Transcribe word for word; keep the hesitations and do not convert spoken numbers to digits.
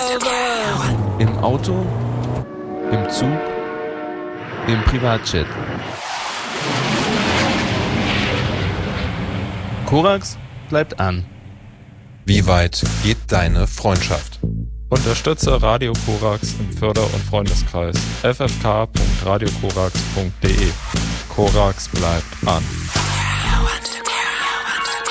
Im Auto, im Zug, im Privatjet. Korax bleibt an. Wie weit geht deine Freundschaft? Unterstütze Radio Korax im Förder- und Freundeskreis. f f k punkt radio korax punkt d e. Korax bleibt an.